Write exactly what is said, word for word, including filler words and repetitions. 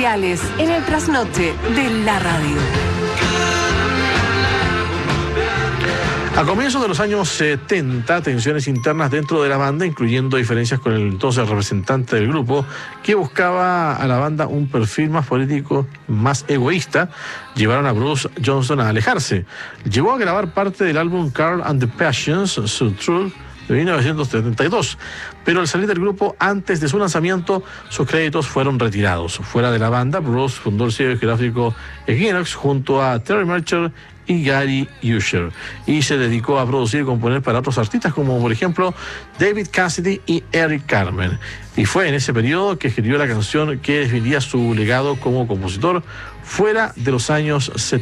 comerciales en el trasnoche de la radio. A comienzos de los años setenta, tensiones internas dentro de la banda, incluyendo diferencias con el entonces representante del grupo, que buscaba a la banda un perfil más político, más egoísta, llevaron a Bruce Johnston a alejarse. Llegó a grabar parte del álbum Carl and the Passions, Su Truth, de mil novecientos setenta y dos, pero al salir del grupo antes de su lanzamiento, sus créditos fueron retirados. Fuera de la banda, Bruce fundó el sello discográfico Equinox junto a Terry Mercher y Gary Usher, y se dedicó a producir y componer para otros artistas como por ejemplo David Cassidy y Eric Carmen, y fue en ese periodo que escribió la canción que definiría su legado como compositor fuera de los años setenta.